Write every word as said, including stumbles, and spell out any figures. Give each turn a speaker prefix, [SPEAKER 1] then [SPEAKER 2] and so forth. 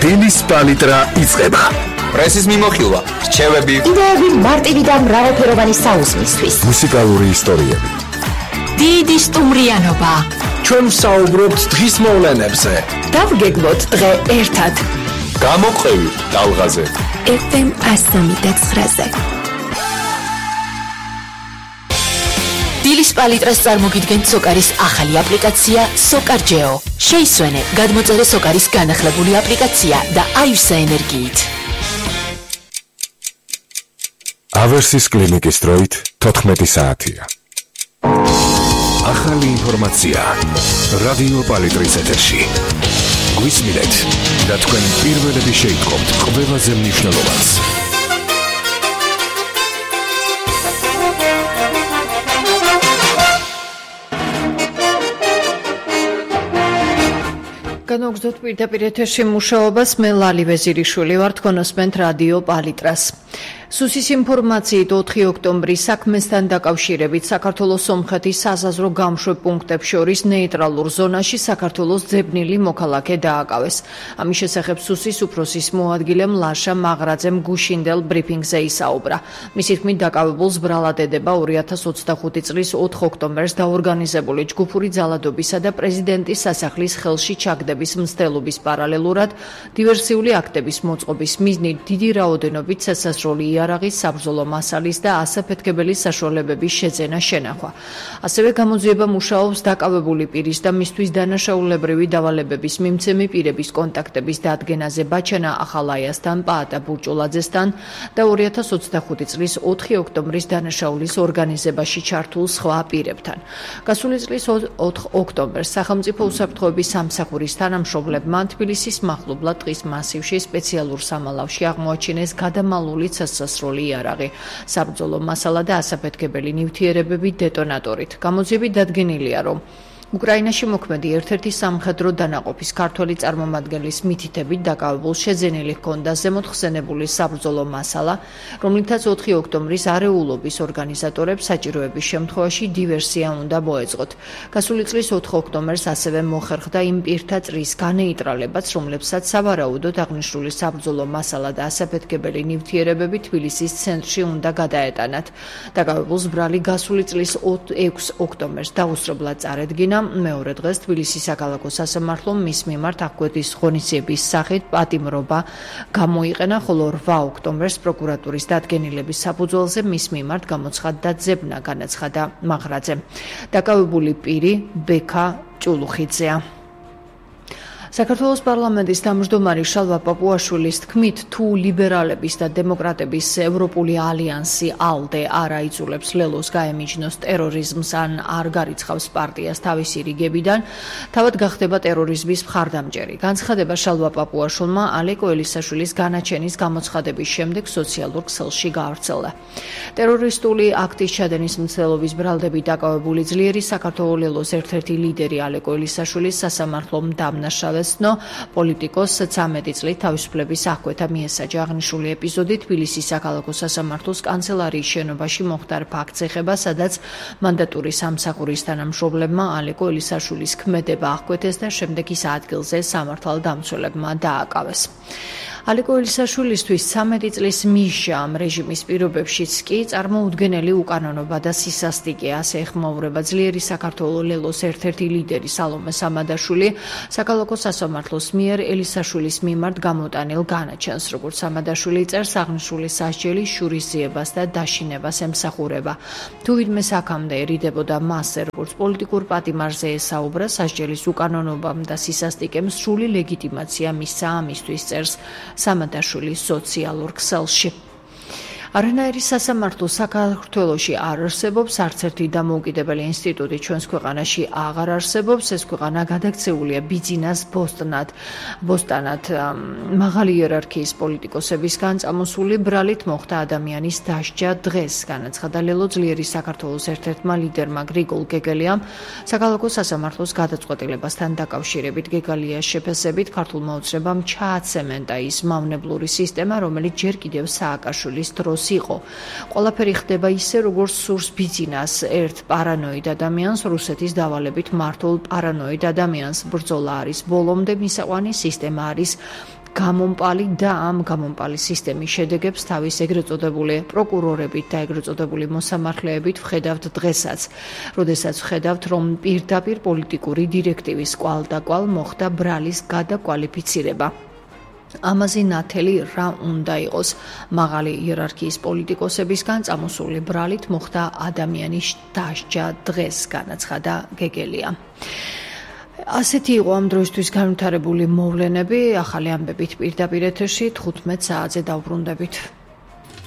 [SPEAKER 1] დილის პალიტრა იწყება.
[SPEAKER 2] პრესის მიმოხილვა, რჩევები,
[SPEAKER 3] იდეები მარტივი და მრავალფეროვანი საუზმისთვის.
[SPEAKER 1] მუსიკალური ისტორიები.
[SPEAKER 3] დიდი სტუმრიანობა.
[SPEAKER 1] ჩვენ ვსაუბრობთ დღის მოვლენებზე.
[SPEAKER 3] დავგეგმოთ დღე ერთად.
[SPEAKER 2] გამოყევი ტალღაზე.
[SPEAKER 3] ეფ ემ ასამი და ცხრაზე. დილის პალიტრას წარმოგიდგენთ სოკარის ახალი აპლიკაცია სოკარჯეო. შეისვენე, გადმოწერე სოკარის განახლებული აპლიკაცია და აივსე ენერგიით.
[SPEAKER 1] ავერსის კლინიკის დროით თოთხმეტი საათია. ახალი ინფორმაცია რადიო პალიტრის ეთერში. გვისმინეთ და თქვენ პირველები შეიტყობთ ყველაზე მნიშვნელოვანს.
[SPEAKER 4] განვაგრძოთ პირდაპირ ეთერში მუშაობას, მე ლალი ვეზირიშვილი ვარ, თქვენ უსმენთ რადიო პალიტრას. სუსის ინფორმაციით ოთხი ოქტომბრის საქმესთან დაკავშირებით საქართველოს სომხეთის საზაზრო გამშვებ პუნქტებს შორის ნეიტრალურ ზონაში საქართველოს ძებნილი მოქალაქე დააკავეს. ამის შესახებ სუსის უფროსის მოადგილემ ლაშა მაღრაძემ გუშინდელ ბრიფინგზე ისაუბრა. მისი თქმით, დაკავებულს ბრალად ედება ორი ათას ოცდახუთი წლის ოთხ ოქტომბერს დაორგანიზებული ჯგუფური ძალადობისა და პრეზიდენტის სასახლის ხელში ჩაგდების მცდელობის პარალელურად დივერსიული აქტების მოწყობის მიზნით დიდი რაოდენობით სასასროლი იარაღის, საბრძოლო მასალის და ასაფეთქებელი საშუალებების შეძენა შენახვა. ასევე გამოძიება მუშაობს დაკავებული პირის და მისთვის დანაშაულებრივი დავალებების მიმცემი პირების კონტაქტების დადგენაზე ბაჩანა ახალაიასთან, პაატა ბურჭულაძესთან და ორი ათას ოცდახუთი წლის ოთხი ოქტომბრის დანაშაულის ორგანიზებაში ჩართულ სხვა პირებთან. გასული წლის ოთხ ოქტომბერს სახელმწიფო უსაფრთხოების სამსახურის თანამშრომლებმა თბილისის მახლობლად ტყის მასივში სპეციალურ სამალავში აღმოაჩინეს გადამალული სასასროლი იარაღი, საბრძოლო მასალა და ასაფეთქებელი ნივთიერებები დეტონატორით. გამოძიებით დადგენილია, რომ უკრაინაში მოქმედი ერთ-ერთი სამხედრო დანაყოფის ქართველი წარმომადგენლის მითითებით დაკავებულ შეძენილი ჰქონდა ზემოთ ხსენებული საბრძოლო მასალა, რომლითაც ოთხი ოქტომბრის არეულობის ორგანიზატორებს საჭიროების შემთხვევაში დივერსია უნდა მოეწყოთ. გასული წლის ოთხ ოქტომბერს ასევე მოხერხდა იმ პირთა წრის განეიტრალებაც, რომლებსაც სავარაუდოდ აღნიშნული საბრძოლო მასალა და ასაფეთქებელი ნივთიერებები თბილისის ცენტრში უნდა გადაეტანათ. დაკავებულს ბრალი გასული წლის ექვს ოქტომბერს დაუსწრებლად წარედგინა. მეორე დღეს თბილისის საქალაქო სასამართლომ მის მიმართ აღკვეთის ღონისძიების სახით პატიმრობა გამოიყენა, ხოლო რვა ოქტომბერს პროკურატურის დადგენილების საფუძველზე მის მიმართ გამოცხადდა ძებნა, განაცხადა მაღრაძემ. დაკავებული პირი ბექა ჭულუხიძეა. საქართველოს პარლამენტის თავმჯდომარე შალვა პაპუაშვილის თქმით, თუ ლიბერალების და დემოკრატების ევროპული ალიანსი ალდე არ აიძულებს ლელოს გაემიჯნოს ტერორიზმს ან არ გარიცხავს პარტიას თავისი რიგებიდან, თავად გახდება ტერორიზმის მხარდამჭერი. განცხადება შალვა პაპუაშვილმა ალეკო ელისაშვილის განაჩენის გამოცხადების შემდეგ სოციალურ ქსელში გაავრცელა. ტერორისტული აქტის ჩადენის მცდელობის ბრალდებით დაკავებული ძლიერი საქართველოს ლელოს ერთ-ერთი ლიდერი ალეკო ელისაშვილის სასამართლომ დამნაშავეს ნო პოლიტიკოს ცამეტი წლით თავისუფლების აღკვეთა მიესაჯა. აღნიშნული ეპიზოდი თბილისის საქალაქო სასამართლოს კანცელარიის შენობაში მოხდარ ფაქტს ეხება, სადაც მანდატური სამსახურის თანამშრომლებმა ალეკო ელისაშვილის ქმედება აღკვეთეს და შემდეგ ის ადგილზე სამართალდამცველებმა დააკავეს. ალეკო ელისაშვილისთვის ცამეტი წლის მიშა ამ რეჟიმის პირობებშიც კი წარმოუდგენელი უკანონობა და სისასტიკეა, ასე ეხმაურება ძლიერი საქართველოს ლელოს ერთ-ერთი ლიდერი სალომე სამადაშვილი საქალაქო სასამართლოს მიერ ელისაშვილის მიმართ გამოტანილ განაჩენს. როგორც სამადაშვილი წერს, აღნიშნული სასჯელი შურისძიებას და დაშინებას ემსახურება. თუ ვინმე აქამდე ერიდებოდა მასზე, როგორც პოლიტიკურ პატიმარზე ესაუბრა, სასჯელის უკანონობამ და სისასტიკემ სრული ლეგიტიმაცია მისცა ამისთვის, წერს სამადაშვილის სოციალურ ქსელში. არანაირი სასამართლო საქართველოში არ არსებობს, არც ერთი დამოუკიდებელი ინსტიტუტი ჩვენს ქვეყანაში აღარ არსებობს. ეს ქვეყანა გადაქცეულია ბიძინას ბოსტნად, ბოსტანად მაღალი იერარქიის პოლიტიკოსებისგან წამოსული ბრალით მოხდა ადამიანის დასჯა დღეს, განაცხადა ლელო ძლიერი საქართველოს ერთ-ერთმა ლიდერმა გრიგოლ გეგელიამ საქალაქო სასამართლოს გადაწყვეტილებასთან დაკავშირებით. გეგელიას შეფასებით ქართულმა უცნებამ ჩააცემენტა ის მავნებლური სისტემა, რომელიც ჯერ კიდევ სააკაშვილის დროს იყო. ყველაფერი ხდება ისე, როგორც სურს ბიძინას ერთ პარანოიდ ადამიანს, რუსეთის დავალებით მართულ პარანოიდ ადამიანს. ბრძოლა არის ბოლომდე, მისაყვანი სისტემა არის გამომპალი და ამ გამომპალი სისტემის შედეგებს თავის ეგრეთ წოდებული პროკურორებით და ეგრეთ წოდებული მოსამართლეებით ვხედავთ დღესაც, როდესაც ვხედავთ, რომ პირდაპირ პოლიტიკური დირექტივის კვალ და კვალ მოხდა ბრალის გადაკვალიფიცირება. ამაზე ნათელი რა უნდა იყოს მაღალი იერარქიის პოლიტიკოსებისგან წამოსული ბრალით მოხდა ადამიანის დასჯა დღეს, განაცხადა გეგელია. ასეთი იყო ამ დროისთვის განვითარებული მოვლენები, ახალი ამბებით პირდაპირ ეთერში თხუთმეტ საათზე დავბრუნდებით.